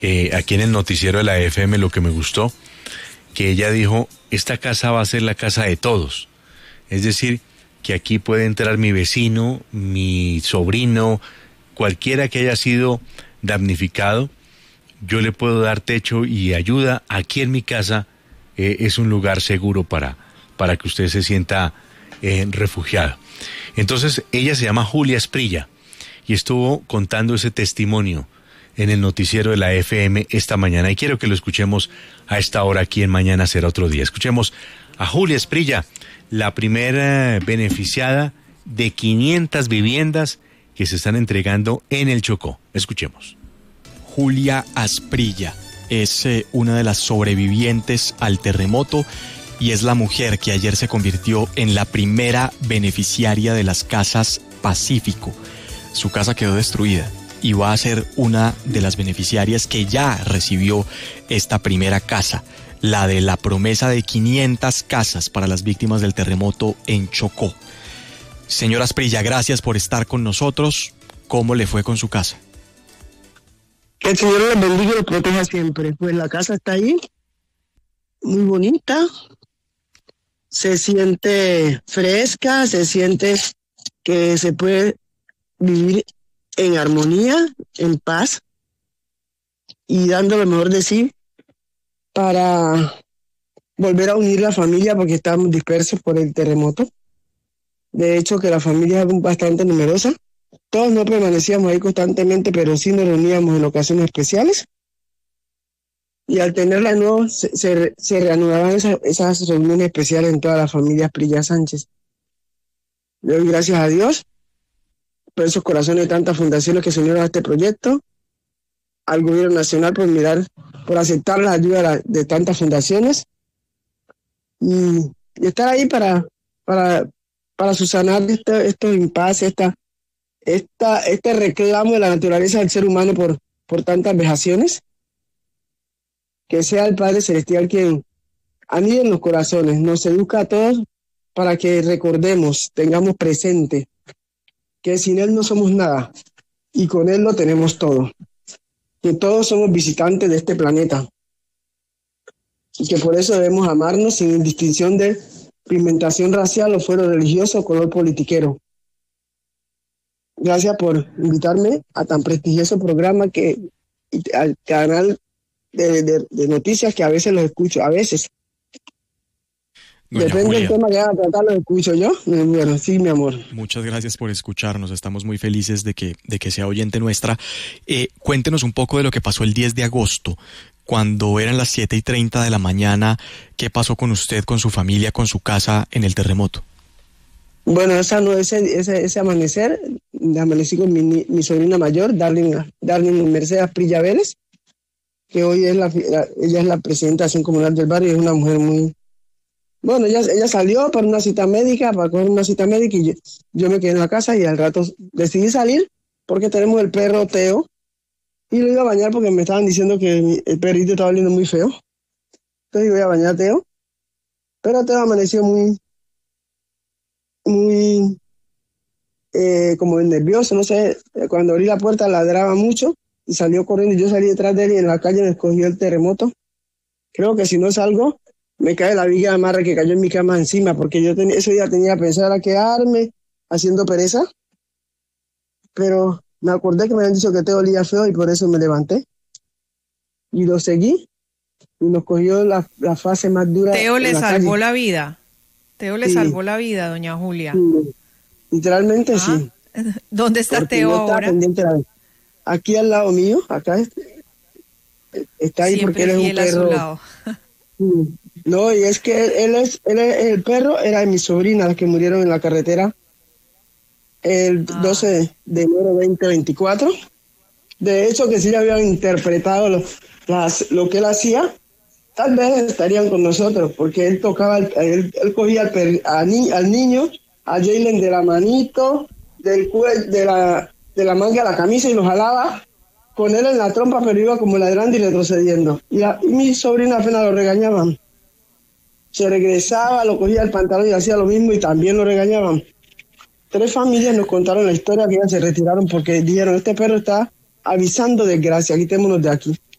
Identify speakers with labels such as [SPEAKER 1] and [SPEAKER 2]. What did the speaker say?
[SPEAKER 1] aquí en el noticiero de la FM lo que me gustó, que ella dijo, esta casa va a ser la casa de todos. Es decir, que aquí puede entrar mi vecino, mi sobrino, cualquiera que haya sido damnificado, yo le puedo dar techo y ayuda. Aquí en mi casa es un lugar seguro para que usted se sienta refugiado. Entonces, ella se llama Julia Asprilla y estuvo contando ese testimonio en el noticiero de la FM esta mañana, y quiero que lo escuchemos a esta hora aquí en Mañana Será Otro Día. Escuchemos a Julia Asprilla, la primera beneficiada de 500 viviendas que se están entregando en el Chocó. Escuchemos.
[SPEAKER 2] Julia Asprilla es una de las sobrevivientes al terremoto y es la mujer que ayer se convirtió en la primera beneficiaria de las Casas Pacífico. Su casa quedó destruida y va a ser una de las beneficiarias que ya recibió esta primera casa, la de la promesa de 500 casas para las víctimas del terremoto en Chocó. Señora Asprilla, gracias por estar con nosotros. ¿Cómo le fue con su casa?
[SPEAKER 3] Que el Señor les bendiga y los proteja siempre. Pues la casa está ahí, muy bonita, se siente fresca, se siente que se puede vivir en armonía, en paz y dando lo mejor de sí para volver a unir la familia, porque estamos dispersos por el terremoto. De hecho, que la familia es bastante numerosa. Todos no permanecíamos ahí constantemente, pero sí nos reuníamos en ocasiones especiales. Y al tenerla de nuevo, se reanudaban esas reuniones especiales en toda la familia Asprilla Sánchez. Le doy gracias a Dios por esos corazones de tantas fundaciones que se unieron a este proyecto, al gobierno nacional por aceptar la ayuda de tantas fundaciones y estar ahí para subsanar estos impases, este reclamo de la naturaleza del ser humano por tantas vejaciones. Que sea el Padre Celestial quien anide en los corazones, nos educa a todos para que recordemos, tengamos presente que sin Él no somos nada y con Él lo tenemos todo. Que todos somos visitantes de este planeta y que por eso debemos amarnos sin distinción de pigmentación racial o fuero religioso o color politiquero. Gracias por invitarme a tan prestigioso programa al canal de noticias que a veces los escucho, a veces.
[SPEAKER 2] Doña
[SPEAKER 3] Depende
[SPEAKER 2] Julia,
[SPEAKER 3] del tema que van a tratar, lo escucho yo. Bueno, sí, mi amor.
[SPEAKER 2] muchas gracias por escucharnos. Estamos muy felices de que sea oyente nuestra. Cuéntenos un poco de lo que pasó el 10 de agosto, cuando eran las 7:30 de la mañana. ¿Qué pasó con usted, con su familia, con su casa en el terremoto?
[SPEAKER 3] Bueno, ese amanecer, amanecí con mi sobrina mayor, Darling Mercedes Asprilla Vélez, que hoy ella es la presidenta de Acción Comunal del barrio, y es una mujer muy... Bueno, ella salió para coger una cita médica, y yo me quedé en la casa, y al rato decidí salir porque tenemos el perro Teo y lo iba a bañar porque me estaban diciendo que el perrito estaba oliendo muy feo. Entonces iba a bañar a Teo, pero Teo amaneció muy como nervioso, no sé, cuando abrí la puerta ladraba mucho y salió corriendo, y yo salí detrás de él y en la calle me escogió el terremoto. Creo que si no salgo me cae la viga de amarre que cayó en mi cama encima, porque yo ese día tenía pensado quedarme haciendo pereza, pero me acordé que me habían dicho que Teo olía feo y por eso me levanté y lo seguí y nos cogió la fase más dura.
[SPEAKER 4] Teo le salvó la vida. Teo le salvó la vida, doña Julia.
[SPEAKER 3] Sí, literalmente sí.
[SPEAKER 4] ¿Dónde está
[SPEAKER 3] porque
[SPEAKER 4] Teo ahora?
[SPEAKER 3] Aquí al lado mío, acá está ahí. Siempre porque él es un perro. A su lado. No, y es que el perro era de mi sobrina, las que murieron en la carretera el 12 de enero de 2024. De hecho, que si habían interpretado lo que él hacía, tal vez estarían con nosotros, porque él tocaba, él cogía al niño, a Jaylen de la manito, del cuello, de la manga de la camisa, y lo jalaba con él en la trompa, pero iba como ladrando y retrocediendo. Y mi sobrina apenas lo regañaban. Se regresaba, lo cogía el pantalón y hacía lo mismo, y también lo regañaban. 3 familias nos contaron la historia, que ellas se retiraron porque dijeron, este perro está avisando desgracia, quitémonos de aquí.